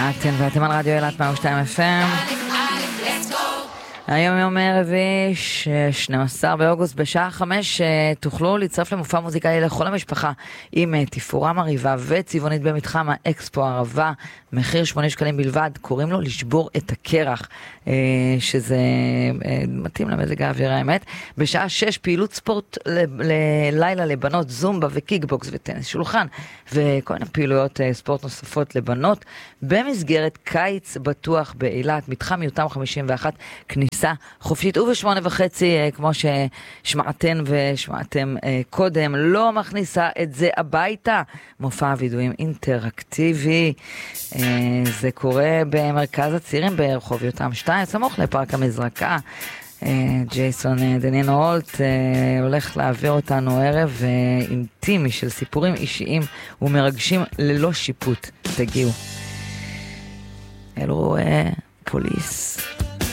ואתם על רדיו אילת 102 FM. היום יום רביעי 12 באוגוסט בשעה 5 תוכלו להצטרף למופע מוזיקלי לכל המשפחה עם תפאורה מרהיבה וצבעונית במתחם האקספו ערבה, מחיר 8 שקלים בלבד. קוראים לו לשבור את הקרח, שזה מתאים למזג האוויר האמת. בשעה 6 פעילות ספורט ללילה לבנות, זומבה וקיקבוקס וטניס שולחן וכל מיני פעילויות ספורט נוספות לבנות במסגרת קיץ בטוח באילת, מתחם יותם 51, כניסה חופשית. וב8:30 כמו ששמעתן ושמעתם קודם, לא מכניסה את זה הביתה, מופע וידועים אינטראקטיבי. זה קורה במרכז הצעירים ברחוב יותם 2 סמוך לפארק המזרקה. ג'ייסון דנינו הולט הולך להעביר אותנו ערב אינטימי של סיפורים אישיים ומרגשים ללא שיפוט. תגיעו. אלו פוליס.